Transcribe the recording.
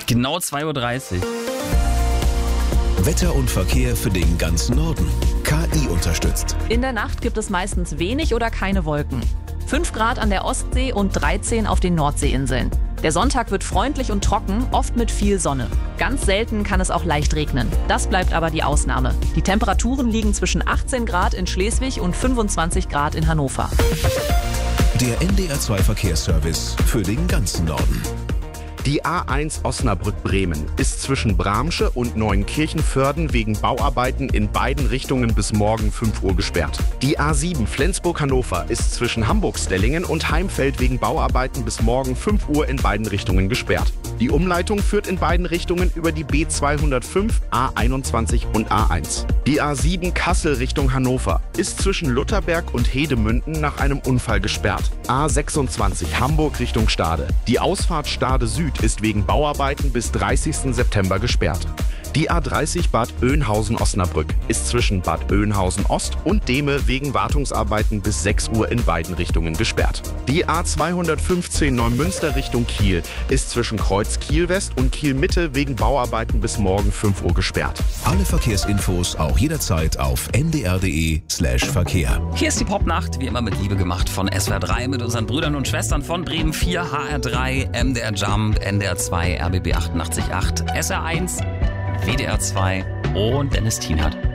Genau 2:30 Uhr. Wetter und Verkehr für den ganzen Norden. KI unterstützt. In der Nacht gibt es meistens wenig oder keine Wolken. 5 Grad an der Ostsee und 13 auf den Nordseeinseln. Der Sonntag wird freundlich und trocken, oft mit viel Sonne. Ganz selten kann es auch leicht regnen. Das bleibt aber die Ausnahme. Die Temperaturen liegen zwischen 18 Grad in Schleswig und 25 Grad in Hannover. Der NDR2 Verkehrsservice für den ganzen Norden. Die A1 Osnabrück-Bremen ist zwischen Bramsche und Neuenkirchenvörden wegen Bauarbeiten in beiden Richtungen bis morgen 5 Uhr gesperrt. Die A7 Flensburg-Hannover ist zwischen Hamburg-Stellingen und Heimfeld wegen Bauarbeiten bis morgen 5 Uhr in beiden Richtungen gesperrt. Die Umleitung führt in beiden Richtungen über die B205, A21 und A1. Die A7 Kassel Richtung Hannover ist zwischen Lutherberg und Hedemünden nach einem Unfall gesperrt. A26 Hamburg Richtung Stade. Die Ausfahrt Stade Süd ist wegen Bauarbeiten bis 30. September gesperrt. Die A30 Bad Oeynhausen-Osnabrück ist zwischen Bad Oeynhausen-Ost und Dehme wegen Wartungsarbeiten bis 6 Uhr in beiden Richtungen gesperrt. Die A215 Neumünster Richtung Kiel ist zwischen Kreuz Kiel-West und Kiel-Mitte wegen Bauarbeiten bis morgen 5 Uhr gesperrt. Alle Verkehrsinfos auch jederzeit auf ndr.de/Verkehr. Hier ist die Popnacht, wie immer mit Liebe gemacht von SWR 3 mit unseren Brüdern und Schwestern von Bremen 4, HR3, MDR Jump, NDR 2, RBB 88.8, SR1, WDR 2 und Dennis Tienert.